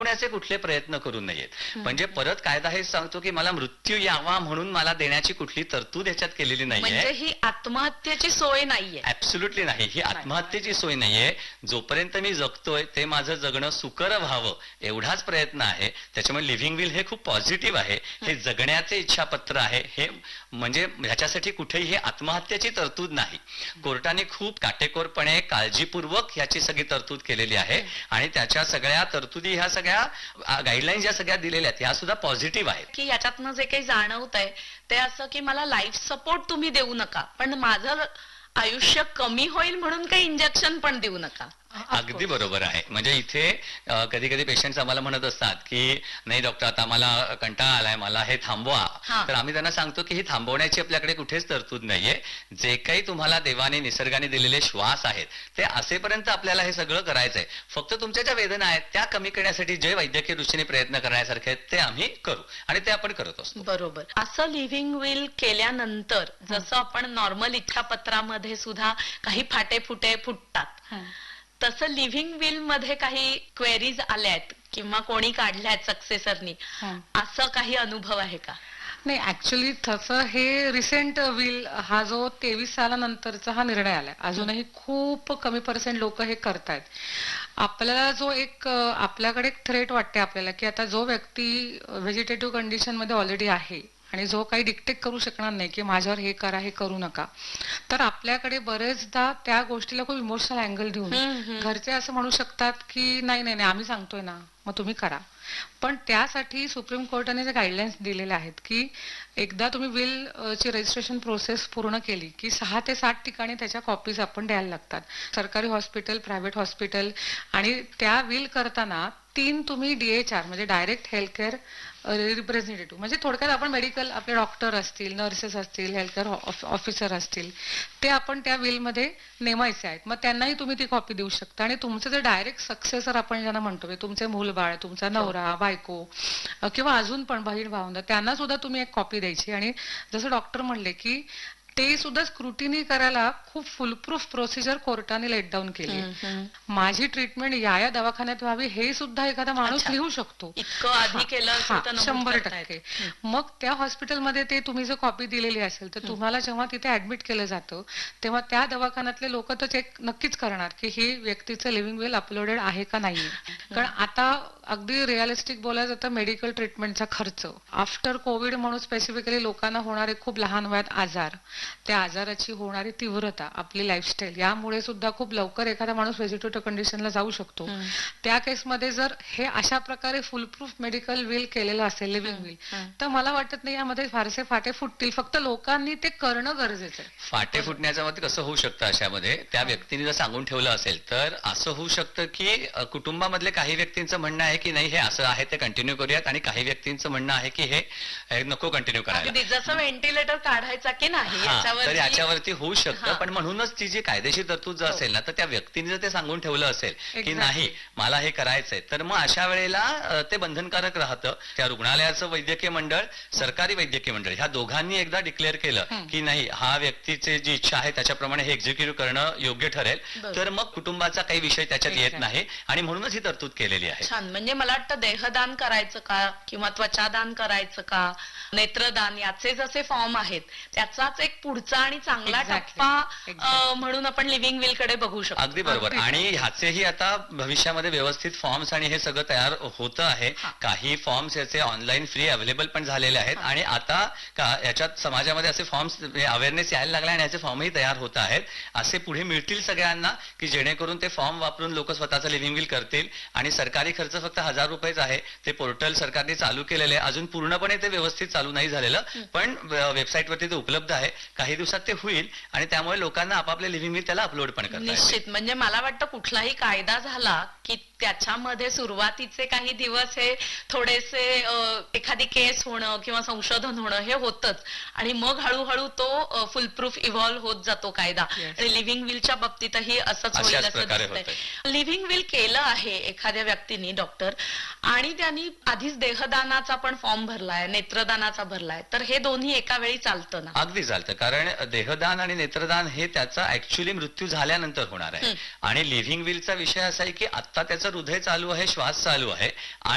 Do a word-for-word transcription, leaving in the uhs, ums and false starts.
रोखण्याचे कुठले प्रयत्न करू नयेत. म्हणजे परत कायदा हे सांगतो की मला मृत्यू यावा म्हणून मला देण्याची कुठली तरतूद ह्याच्यात केलेली नाहीये. म्हणजे ही आत्महत्येची सोय नाहीये. ऍब्सोल्युटली नाही, ही आत्महत्येची सोय नाहीये. जोपर्यंत मी जगतोय ते माझं जगणं सुकर व्हावं एवढाच प्रयत्न आहे. त्याच्यामुळे लिव्हिंग विल हे खूप पॉझिटिव्ह आहे. हे जगण्याचे इच्छापत्र आहे. हे म्हणजे ह्याच्यासाठी कुठेही हे आत्महत्येची तरतूद नाही. कोर्टाने खूप काटेकोरपणे काळजीपूर्वक ह्याची सगळी तरतूद केलेली आहे आणि त्याच्या सगळ्या तरतुदी ह्या सगळ्या गाईडलाईन्स ज्या सगळ्या दिलेल्या आहेत ह्या सुद्धा पॉझिटिव्ह आहेत. की याच्यातनं जे काही जाणवत आहे ते असं की मला लाईफ सपोर्ट तुम्ही देऊ नका, पण माझं आयुष्य कमी होईल म्हणून काही इंजेक्शन पण देऊ नका. अगदी बरोबर आहे. म्हणजे इथे कधी कधी पेशंट्स आम्हाला म्हणत असतात की नाही डॉक्टर आता मला कंटाळा आलाय, मला हे थांबवा. तर आम्ही त्यांना सांगतो की हे थांबवण्याची आपल्याकडे कुठेच तरतूद नाहीये. जे काही तुम्हाला देवाने निसर्गाने दिलेले श्वास आहेत ते असेपर्यंत आपल्याला हे सगळं करायचंय. फक्त तुमच्या ज्या वेदना आहेत त्या कमी करण्यासाठी जे वैद्यकीय दृष्टीने प्रयत्न करण्यासारखे आहेत ते आम्ही करू आणि ते आपण करत असतो. बरोबर. असं लिव्हिंग विल केल्यानंतर जसं आपण नॉर्मल इच्छापत्रामध्ये सुद्धा काही फाटे फुटे फुटतात तसं लिव्हिंग विल मध्ये काही क्वेरीज आल्यात किंवा कोणी काढल्यात सक्सेसरनी, असं काही अनुभव आहे का? नाही, ऍक्च्युली तसं हे रिसेंट विल हा जो तेवीस सालानंतरचा हा निर्णय आलाय, अजूनही खूप कमी पर्सेंट लोक हे करतायत. आपल्याला जो एक आपल्याकडे एक थ्रेट वाटते आपल्याला की आता जो व्यक्ती व्हेजिटेटिव्ह कंडिशन मध्ये ऑलरेडी आहे आणि जो काही डिक्टेट करू शकणार नाही की माझ्यावर हे करा हे करू नका, तर आपल्याकडे बरेचदा त्या गोष्टीला खूप इमोशनल अँगल देऊन घरचे असं म्हणू शकतात की नाही नाही नाही आम्ही सांगतोय ना मग तुम्ही करा. पण त्यासाठी सुप्रीम कोर्टाने जे गाईडलाईन्स दिलेले आहेत की एकदा तुम्ही विल ची रजिस्ट्रेशन प्रोसेस पूर्ण केली की सहा ते सात ठिकाणी त्याच्या कॉपीज आपण द्यायला लागतात. सरकारी हॉस्पिटल, प्रायव्हेट हॉस्पिटल, आणि त्या विल करताना तीन तुम्ही डीएचआर म्हणजे डायरेक्ट हेल्थ केअर रिप्रेझेंटेटिव्ह, म्हणजे थोडक्यात आपण मेडिकल आपले डॉक्टर असतील, नर्सेस असतील, हेल्थ केअर ऑफिसर असतील, ते आपण त्या विल मध्ये नेमायचे आहेत. मग त्यांनाही तुम्ही ती कॉपी देऊ शकता आणि तुमचे जे डायरेक्ट सक्सेसर आपण ज्यांना म्हणतो, तुमचे मूलबाळ, तुमचा नवरा, बायको किंवा अजून पण बहीण भावंड, त्यांना सुद्धा तुम्ही एक कॉपी द्यायची. आणि जसं डॉक्टर म्हणले की ते सुद्धा स्क्रुटिनी करायला खूप फुलप्रूफ प्रोसिजर कोर्टाने लेट डाऊन केली. माझी ट्रीटमेंट या या दवाखान्यात व्हावी हे सुद्धा एखादा माणूस लिहू शकतो. इतकं आधी केलं शंभर टक्के. मग त्या हॉस्पिटलमध्ये ते तुम्ही जर कॉपी दिलेली असेल तर तुम्हाला जेव्हा तिथे ऍडमिट केलं जातं तेव्हा त्या दवाखान्यातले लोक तर चेक नक्कीच करणार की ही व्यक्तीचं लिव्हिंग विल अपलोडेड आहे का नाही. कारण आता अगदी रिअलिस्टिक बोलायचं तर मेडिकल ट्रीटमेंटचा खर्च, आफ्टर कोविड म्हणून स्पेसिफिकली लोकांना होणारे खूप लहान वयात आजार, त्या आजाराची होणारी तीव्रता, आपली लाईफस्टाईल, यामुळे सुद्धा खूप लवकर एखादा माणूस व्हेजिटेटिव्ह कंडिशनला जाऊ शकतो. त्या केसमध्ये जर हे अशा प्रकारे फुलप्रूफ मेडिकल विल केलेलं असेल, लिव्हिंग विल, तर मला वाटत नाही यामध्ये फारसे फाटे फुटतील. फक्त लोकांनी ते करणं गरजेचं आहे. फाटे फुटण्याच्या मध्ये कसं होऊ शकतं अशामध्ये, त्या व्यक्तीने जर सांगून ठेवलं असेल तर असं होऊ शकतं की कुटुंबामधले काही व्यक्तींचं म्हणणं आहे की नाही हे असं आहे ते कंटिन्यू करूयात, आणि काही व्यक्तींचं म्हणणं आहे की हे नको कंटिन्यू करायला, जसं व्हेंटिलेटर काढायचा की नाही तर याच्यावरती होऊ शकतं. पण म्हणूनच ती जी कायदेशीर तरतूद जर असेल ना, तर त्या व्यक्तीने जर ते सांगून ठेवलं असेल की नाही मला हे करायचंय, तर मग अशा वेळेला ते बंधनकारक राहतं. त्या रुग्णालयाचं वैद्यकीय मंडळ, सरकारी वैद्यकीय मंडळ, ह्या दोघांनी एकदा डिक्लेअर केलं की नाही हा व्यक्तीची जी इच्छा आहे त्याच्याप्रमाणे हे एक्झिक्युटिव्ह करणं योग्य ठरेल, तर मग कुटुंबाचा काही विषय त्याच्यात येत नाही आणि म्हणूनच ही तरतूद केलेली आहे. छान. म्हणजे मला वाटतं देहदान करायचं का किंवा त्वचादान करायचं का, नेत्रदान, याचे जसे फॉर्म आहेत त्याचाच एक पुढचा आणि चांगला टप्पा म्हणून आपण लिव्हिंग विल कडे बघू शकतो. अगदी बरोबर. आणि ह्याचेही आता भविष्यामध्ये व्यवस्थित फॉर्म्स आणि हे सगळं तयार होतं आहे. काही फॉर्म्स याचे ऑनलाईन फ्री अवेलेबल पण झालेले आहेत आणि आता याच्यात समाजामध्ये असे फॉर्म्स अवेअरनेस यायला लागला आणि याचे फॉर्मही तयार होत आहेत. असे पुढे मिळतील सगळ्यांना की जेणेकरून ते फॉर्म वापरून लोक स्वतःचं लिव्हिंग विल करतील. आणि सरकारी खर्च फक्त हजार रुपयेच आहे. ते पोर्टल सरकारने चालू केलेले आहे. अजून पूर्णपणे ते व्यवस्थित चालू नाही झालेलं, पण वेबसाईटवरती ते उपलब्ध आहे. काही दिवसात ते होईल आणि त्यामुळे लोकांना आपापले लिव्हिंग विल त्याला अपलोड पण करता येईल. निश्चित. म्हणजे मला वाटतं कुठलाही कायदा झाला की त्याच्यामध्ये सुरुवातीचे काही दिवस हे थोडेसे एखादी केस होणं किंवा संशोधन होणं हे होतच, आणि मग हळूहळू तो फुलप्रूफ इव्हॉल्व्ह होत जातो कायदा. आणि लिव्हिंग विलच्या बाबतीतही असंच होईल असं दिसतंय. लिव्हिंग विल केलं आहे एखाद्या व्यक्तीने डॉक्टर, आणि त्यांनी आधीच देहदानाचा पण फॉर्म भरलाय, नेत्रदानाचा भरलाय, तर हे दोन्ही एका वेळी चालतं ना? अगदी चालतं. कारण देहदान आणि नेत्रदान हे त्याचा ऍक्च्युअली मृत्यू झाल्यानंतर होणार आहे. आणि लिव्हिंग विलचा विषय असा आहे की आता त्याचं हृदय चालू आहे, श्वास चालू आहे.